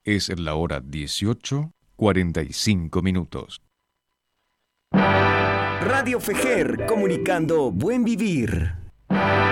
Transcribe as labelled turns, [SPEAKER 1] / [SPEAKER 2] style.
[SPEAKER 1] Es la hora 18:45.
[SPEAKER 2] Radio Fejer, comunicando buen vivir.